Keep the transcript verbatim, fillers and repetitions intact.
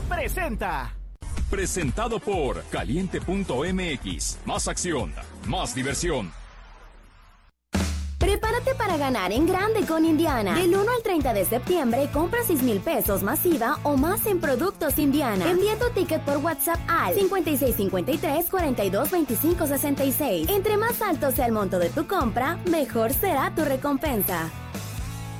presenta. Presentado por Caliente punto M X. Más acción, más diversión. Prepárate para ganar en grande con Indiana. Del uno al treinta de septiembre, compra seis mil pesos masiva o más en productos Indiana. Envía tu ticket por WhatsApp al cincuenta y seis cincuenta y tres cuarenta y dos veinticinco sesenta y seis. Entre más alto sea el monto de tu compra, mejor será tu recompensa.